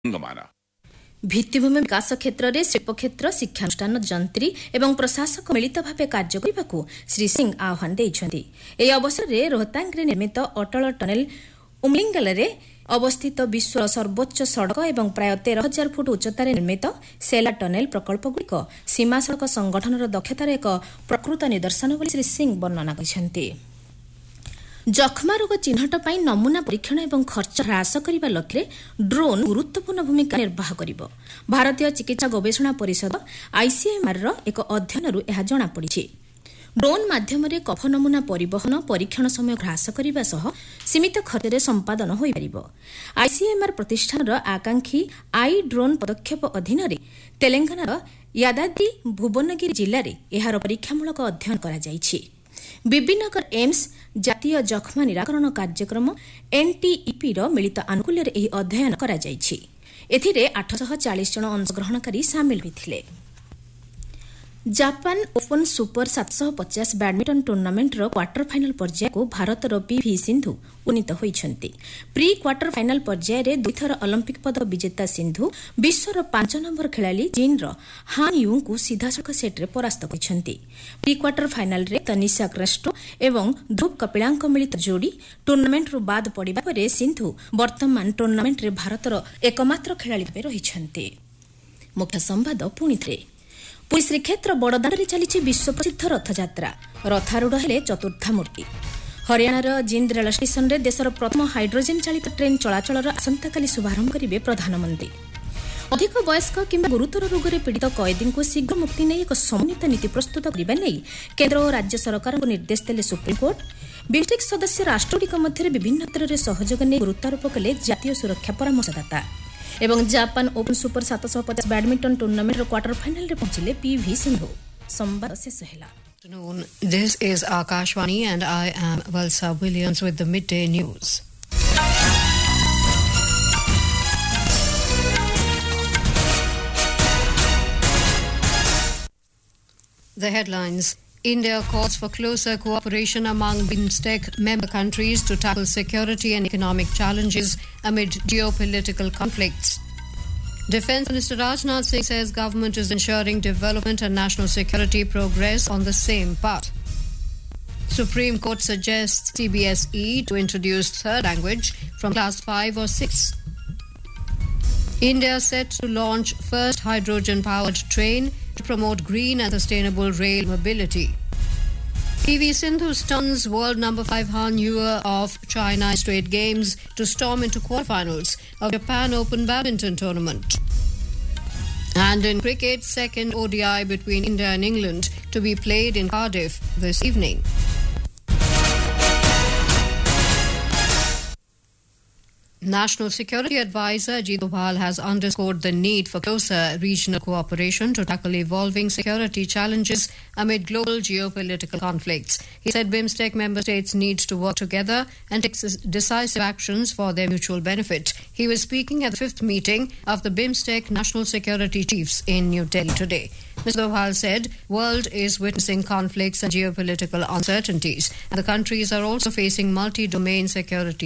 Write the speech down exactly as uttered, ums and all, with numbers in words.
अंगमाना ଭିତ୍ତିଭୂମି ବିକାଶ କ୍ଷେତ୍ରରେ ଶିଳ୍ପ କ୍ଷେତ୍ର ଶିକ୍ଷାନୁଷ୍ଠାନ ଯନ୍ତ୍ରୀ ଏବଂ ପ୍ରଶାସକ ମିଳିତ ଭାବେ କାର୍ଯ୍ୟ କରିବାକୁ ଶ୍ରୀ ସିଂ ଆହ୍ୱାନ ଦେଇଛନ୍ତି। ଏହି ଅବସରରେ ରୋହତାଙ୍ଗରେ ନିର୍ମିତ ଅଟଳ ଟନେଲ ଉମଲିଙ୍ଗଲରେ ଅବସ୍ଥିତ ବିଶ୍ୱର ସର୍ବୋଚ୍ଚ ସଡ଼କ ଏବଂ ପ୍ରାୟ ତେର ହଜାର ଫୁଟ ଉଚ୍ଚତାରେ ନିର୍ମିତ ସେଲା ଟନେଲ ପ୍ରକଳ୍ପଗୁଡ଼ିକ ସୀମା ସଡ଼କ ସଂଗଠନର ଦକ୍ଷତାର ଏକ ପ୍ରକୃତ ନିଦର୍ଶନ ବୋଲି ଶ୍ରୀ ସିଂ ବର୍ଣ୍ଣନା କରିଛନ୍ତି। ଯକ୍ଷ୍ମା ରୋଗ ଚିହ୍ନଟ ପାଇଁ ନମୁନା ପରୀକ୍ଷଣ ଏବଂ ଖର୍ଚ୍ଚ ହ୍ରାସ କରିବା ଲକ୍ଷ୍ୟରେ ଡ୍ରୋନ୍ ଗୁରୁତ୍ୱପୂର୍ଣ୍ଣ ଭୂମିକା ନିର୍ବାହ କରିବ। ଭାରତୀୟ ଚିକିତ୍ସା ଗବେଷଣା ପରିଷଦ ଆଇସିଏମ୍ଆର୍ର ଏକ ଅଧ୍ୟୟନରୁ ଏହା ଜଣାପଡ଼ିଛି। ଡ୍ରୋନ୍ ମାଧ୍ୟମରେ କଫ ନମୁନା ପରିବହନ ପରୀକ୍ଷଣ ସମୟ ହ୍ରାସ କରିବା ସହ ସୀମିତ ଖର୍ଚ୍ଚରେ ସମ୍ପାଦନ ହୋଇପାରିବ। ଆଇସିଏମ୍ଆର୍ ପ୍ରତିଷ୍ଠାନର ଆକାଂକ୍ଷୀ ଆଇ ଡ୍ରୋନ୍ ପଦକ୍ଷେପ ଅଧୀନରେ ତେଲେଙ୍ଗାନାର ୟାଦାଦ୍ରି ଭୁବନଗିରି ଜିଲ୍ଲାରେ ଏହାର ପରୀକ୍ଷାମୂଳକ ଅଧ୍ୟୟନ କରାଯାଇଛି। ବିବିନଗର ଏମ୍ସ ଜାତୀୟ ଯକ୍ଷ୍ମା ନିରାକରଣ କାର୍ଯ୍ୟକ୍ରମ ଏନ୍ଟିଇପିର ମିଳିତ ଆନୁକୂଲ୍ୟରେ ଏହି ଅଧ୍ୟୟନ କରାଯାଇଛି। ଏଥିରେ ଆଠଶହ ଚାଳିଶ ଜଣ ଅଂଶଗ୍ରହଣକାରୀ ସାମିଲ ହୋଇଥିଲେ। ଜାପାନ ଓପନ୍ ସୁପର ସାତଶହ ପଚାଶ ବ୍ୟାଡମିଣ୍ଟନ ଟୁର୍ଣ୍ଣାମେଣ୍ଟର କ୍ୱାର୍ଟର ଫାଇନାଲ ପର୍ଯ୍ୟାୟକୁ ଭାରତର ପିଭି ସିନ୍ଧୁ ଉନ୍ନୀତ ହୋଇଛନ୍ତି। ପ୍ରି କ୍ୱାର୍ଟର ଫାଇନାଲ ପର୍ଯ୍ୟାୟରେ ଦୁଇଥର ଅଲିମ୍ପିକ ପଦକ ବିଜେତା ସିନ୍ଧୁ ବିଶ୍ୱର ପାଞ୍ଚ ନମ୍ବର ଖେଳାଳି ଚୀନ୍ର ହାନ୍ ୟୁଙ୍କୁ ସିଧାସଳଖ ସେଟ୍ରେ ପରାସ୍ତ କରିଛନ୍ତି। ପ୍ରି କ୍ୱାର୍ଟର ଫାଇନାଲରେ ତନିଷା କ୍ରେଷ୍ଟୋ ଏବଂ ଧ୍ରୁବ କପିଳାଙ୍କ ମିଳିତ ଯୋଡ଼ି ଟୁର୍ଣ୍ଣାମେଣ୍ଟରୁ ବାଦ୍ ପଡ଼ିବା ପରେ ସିନ୍ଧୁ ବର୍ତ୍ତମାନ ଟୁର୍ଣ୍ଣାମେଣ୍ଟରେ ଭାରତର ଏକମାତ୍ର ଖେଳାଳି ଭାବେ ରହିଛନ୍ତି। ମୁଖ୍ୟ ସମ୍ବାଦ ପୁଣିଥରେ ପୁରୀ ଶ୍ରୀକ୍ଷେତ୍ର ବଡ଼ଦାଣ୍ଡରେ ଚାଲିଛି ବିଶ୍ୱପ୍ରସିଦ୍ଧ ରଥଯାତ୍ରା। ରଥାରୂଢ଼ ହେଲେ ଚତୁର୍ଦ୍ଧାମୂର୍ତ୍ତି। ହରିୟାଣାର ଜିନ୍ଦ ରେଳ ଷ୍ଟେସନରେ ଦେଶର ପ୍ରଥମ ହାଇଡ୍ରୋଜେନ୍ ଚାଳିତ ଟ୍ରେନ୍ ଚଳାଚଳର ଆସନ୍ତାକାଲି ଶୁଭାରମ୍ଭ କରିବେ ପ୍ରଧାନମନ୍ତ୍ରୀ। ଅଧିକ ବୟସ୍କ କିମ୍ବା ଗୁରୁତର ରୋଗରେ ପୀଡ଼ିତ କଏଦୀଙ୍କୁ ଶୀଘ୍ର ମୁକ୍ତି ନେଇ ଏକ ସମନ୍ୱିତ ନୀତି ପ୍ରସ୍ତୁତ କରିବା ନେଇ କେନ୍ଦ୍ର ଓ ରାଜ୍ୟ ସରକାରଙ୍କୁ ନିର୍ଦ୍ଦେଶ ଦେଲେ ସୁପ୍ରିମକୋର୍ଟ। ବିମ୍ଷ୍ଟେକ୍ ସଦସ୍ୟ ରାଷ୍ଟ୍ରଗୁଡ଼ିକ ମଧ୍ୟରେ ବିଭିନ୍ନ କ୍ଷେତ୍ରରେ ସହଯୋଗ ନେଇ ଗୁରୁତ୍ୱାରୋପ କଲେ ଜାତୀୟ ସୁରକ୍ଷା ପରାମର୍ଶଦାତା। ଏବଂ ଜାପାନ ଓପନ୍ ସୁପର ସାତଶହ ପଚାଶ ବ୍ୟାଡମିଣ୍ଟନ ଟୁର୍ଣ୍ଣାମେଣ୍ଟର କ୍ୱାର୍ଟର ଫାଇନାଲରେ ପହଞ୍ଚିଲେ ପିଭି ସିନ୍ଧୁ। ସମ୍ବାଦ ଶେଷ ହେଲା। This is Akashwani and I am Valsa Williams with the midday news. The headlines. India calls for closer cooperation among BIMSTEC member countries to tackle security and economic challenges amid geopolitical conflicts. Defence Minister Rajnath Singh says government is ensuring development and national security progress on the same path. Supreme Court suggests C B S E to introduce third language from class five or six. India set to launch first hydrogen-powered train to promote green and sustainable rail mobility. P V Sindhu stuns world number five Han Yue of China Straight Games to storm into quarterfinals of Japan Open Badminton Tournament. And in cricket, second O D I between India and England to be played in Cardiff this evening. National Security Advisor Ajit Doval has underscored the need for closer regional cooperation to tackle evolving security challenges amid global geopolitical conflicts. He said BIMSTEC member states need to work together and take decisive actions for their mutual benefit. He was speaking at the fifth meeting of the BIMSTEC National Security Chiefs in New Delhi today. Mister Doval said the world is witnessing conflicts and geopolitical uncertainties, and the countries are also facing multi-domain security